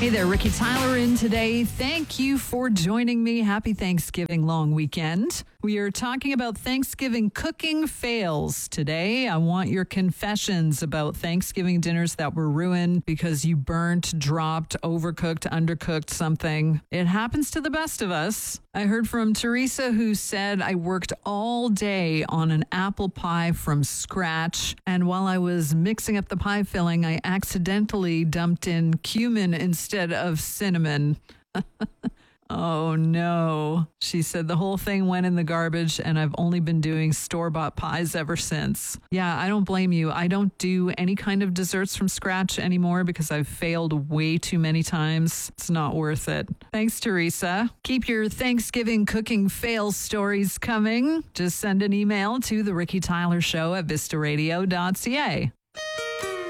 Hey there, Ricky Tyler in today. Thank you for joining me. Happy Thanksgiving long weekend. We are talking about Thanksgiving cooking fails today. I want your confessions about Thanksgiving dinners that were ruined because you burnt, dropped, overcooked, undercooked something. It happens to the best of us. I heard from Teresa, who said, I worked all day on an apple pie from scratch. And while I was mixing up the pie filling, I accidentally dumped in cumin instead of cinnamon. Oh no. She said the whole thing went in the garbage and I've only been doing store-bought pies ever since. Yeah, I don't blame you. I don't do any kind of desserts from scratch anymore because I've failed way too many times. It's not worth it. Thanks, Teresa. Keep your Thanksgiving cooking fail stories coming. Just send an email to The Ricky Tyler Show at vistaradio.ca.